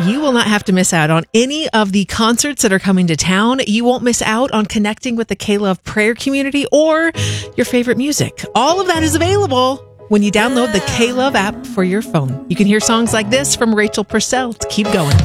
You will not have to miss out on any of the concerts that are coming to town. You won't miss out on connecting with the K-Love prayer community or your favorite music. All of that is available when you download the K-Love app for your phone. You can hear songs like this from Rachel Purcell to keep going.